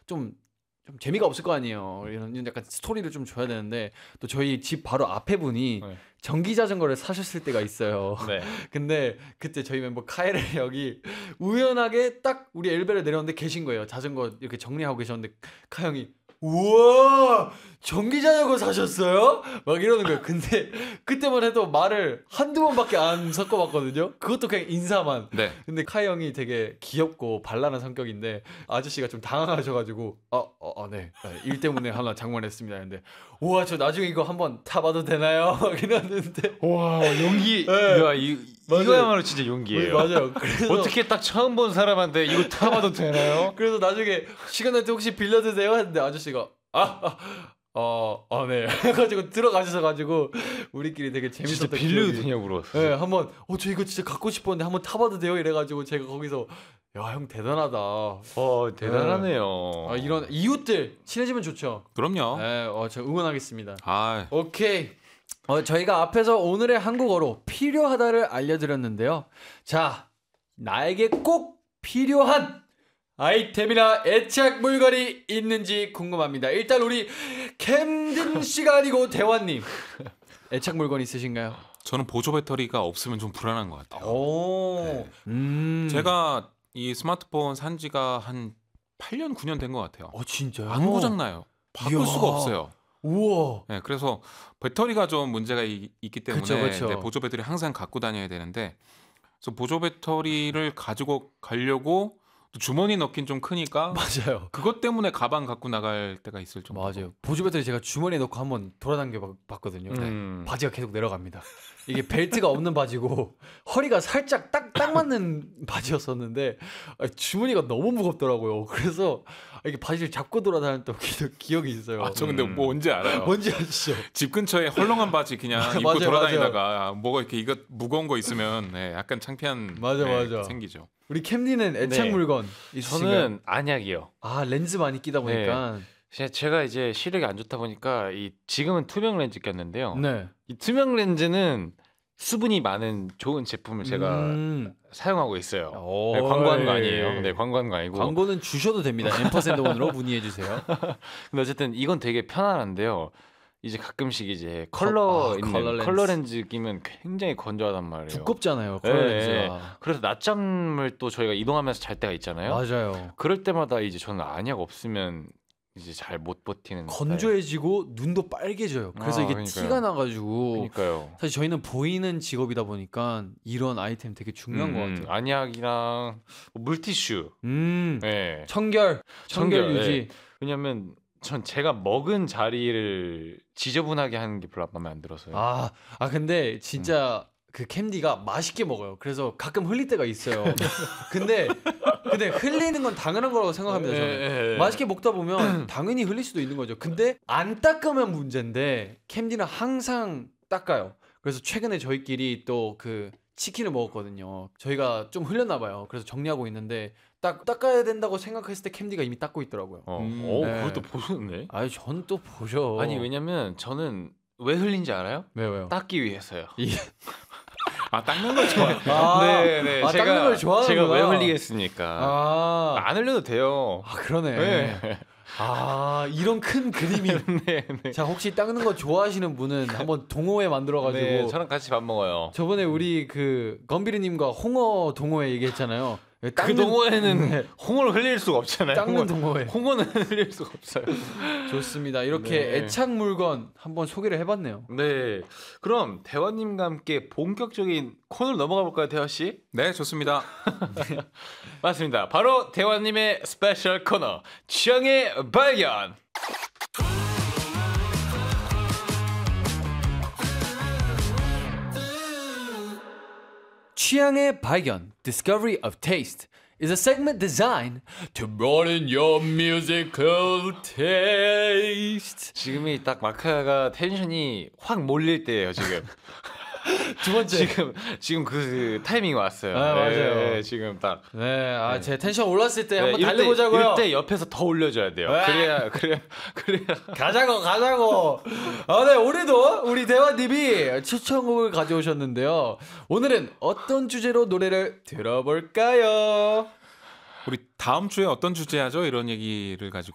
좀 재미가 없을 거 아니에요. 이런 약간 스토리를 좀 줘야 되는데 또 저희 집 바로 앞에 분이 네. 전기 자전거를 사셨을 때가 있어요. 네. 근데 그때 저희 멤버 카이를 여기 우연하게 딱 우리 엘베를 내렸는데 계신 거예요. 자전거 이렇게 정리하고 계셨는데 카 형이 우와 전기 자전거 사셨어요? 막 이러는 거예요. 근데 그때만 해도 말을 한두 번밖에 안 섞어봤거든요. 그것도 그냥 인사만. 네. 근데 카이 형이 되게 귀엽고 발랄한 성격인데 아저씨가 좀 당황하셔가지고 네. 일 때문에 하나 장만했습니다. 근데 우와 저 나중에 이거 한번 타봐도 되나요? 막 이랬는데 와 용기. 네. 야, 맞아요. 이거야말로 진짜 용기예요. 맞아요. 그래서 어떻게 딱 처음 본 사람한테 이거 타봐도 되나요? 그래서 나중에 시간 날 때 혹시 빌려주세요 했는데 아저씨가 네 해가지고 들어가셔가지고 우리끼리 되게 재밌었던 진짜 빌려도 기억이- 되냐고 물었어요. 네, 한번 저 이거 진짜 갖고 싶었는데 한번 타봐도 돼요? 이래가지고 제가 거기서 야 형 대단하다. 대단하네요. 이런 이웃들 친해지면 좋죠. 그럼요. 네, 제가 응원하겠습니다. 아, 오케이. 저희가 앞에서 오늘의 한국어로 필요하다를 알려드렸는데요. 자, 나에게 꼭 필요한 아이템이나 애착 물건이 있는지 궁금합니다. 일단 우리 캠든 씨가 아니고 대환님 애착 물건 있으신가요? 저는 보조 배터리가 없으면 좀 불안한 것 같아요. 오, 제가 이 스마트폰 산 지가 한 8년, 9년 된 것 같아요. 진짜요? 안 고장나요. 바꿀 이야. 수가 없어요. 우와. 네, 그래서 배터리가 좀 문제가 있기 때문에 그쵸. 네, 보조 배터리 항상 갖고 다녀야 되는데 그래서 보조 배터리를 가지고 가려고 또 주머니 넣긴 좀 크니까 맞아요. 그것 때문에 가방 갖고 나갈 때가 있을 정도. 맞아요. 보조 배터리 제가 주머니에 넣고 한번 돌아다녀 봤거든요. 바지가 계속 내려갑니다. 이게 벨트가 없는 바지고 허리가 살짝 딱 맞는 바지였었는데 주머니가 너무 무겁더라고요. 그래서 이게 바지를 잡고 돌아다녔던 기억이 있어요. 저 근데 뭐 뭔지 알아요. 뭔지 아시죠? 집 근처에 헐렁한 바지 그냥 입고 맞아요, 돌아다니다가 뭐가 이렇게 이거 무거운 거 있으면 네, 약간 창피한 맞아. 생기죠. 우리 캠디는 애착 네. 물건 있으신가요? 저는 안약이요. 렌즈 많이 끼다 보니까 제가 이제 시력이 안 좋다 보니까 지금은 투명 렌즈 꼈는데요. 네. 이 투명 렌즈는 수분이 많은 좋은 제품을 제가 사용하고 있어요. 네, 광고하는 거 아니에요. 네, 광고하는 거 아니고. 광고는 주셔도 됩니다. 앰퍼센드원으로 문의해 주세요. 근데 어쨌든 이건 되게 편안한데요. 이제 가끔씩 이제 컬러 있는 컬러 렌즈 끼면 굉장히 건조하단 말이에요. 두껍잖아요. 컬러 네, 렌즈가. 그래서 낮잠을 또 저희가 이동하면서 잘 때가 있잖아요. 맞아요. 그럴 때마다 이제 저는 안약 없으면 이제 잘 못 버티는 건조해지고 눈도 빨개져요. 그래서 이게 그러니까요. 티가 나가지고 그러니까요. 사실 저희는 보이는 직업이다 보니까 이런 아이템 되게 중요한 것 같아요. 안약이랑 물티슈. 네. 청결 청결, 유지. 왜냐면 전 제가 먹은 자리를 지저분하게 하는 게 별로 마음에 안 들어서요. 근데 진짜 그 캔디가 맛있게 먹어요. 그래서 가끔 흘릴 때가 있어요. 근데 흘리는 건 당연한 거라고 생각합니다. 저는 맛있게 먹다 보면 당연히 흘릴 수도 있는 거죠. 근데 안 닦으면 문제인데 캔디는 항상 닦아요. 그래서 최근에 저희끼리 또 그 치킨을 먹었거든요. 저희가 좀 흘렸나 봐요. 그래서 정리하고 있는데 닦아야 된다고 생각했을 때 캔디가 이미 닦고 있더라고요. 네. 그걸 또 보셨네. 전 또 보죠. 아니 왜냐면 저는 왜 흘린지 알아요? 왜요? 닦기 위해서요. 닦는 걸 좋아해요. 네. 닦는 걸 좋아하는구나. 제가 왜 흘리겠습니까? 안 흘려도 돼요. 그러네. 네. 이런 큰 그림이. 네. 자, 혹시 닦는 거 좋아하시는 분은 한번 동호회 만들어가지고. 네, 저랑 같이 밥 먹어요. 저번에 우리 그 건비르님과 홍어 동호회 얘기했잖아요. 그 동호회는 홍어를 흘릴 수가 없잖아요. 닦는 동호회. 홍어는 흘릴 수가 없어요. 좋습니다. 이렇게 애착 물건 한번 소개를 해봤네요. 네, 그럼 대화님과 함께 본격적인 코너로 넘어가 볼까요, 대화 씨? 네, 좋습니다. 맞습니다. 바로 대화님의 스페셜 코너 취향의 발견. 취향의 발견, Discovery of Taste, is a segment designed to broaden your musical taste. 지금이 딱 마카가 텐션이 확 몰릴 때예요, 지금. 두 번째. 지금 그 타이밍이 왔어요. 맞아요. 네, 지금 딱. 네, 제 텐션 올랐을 때 한번 이럴 달려보자고요. 이럴 때 옆에서 더 올려줘야 돼요. 그래야. 가자고. 네, 올해도 우리 대화님이 추천곡을 가져오셨는데요. 오늘은 어떤 주제로 노래를 들어볼까요? 우리 다음 주에 어떤 주제 하죠? 이런 얘기를 가지고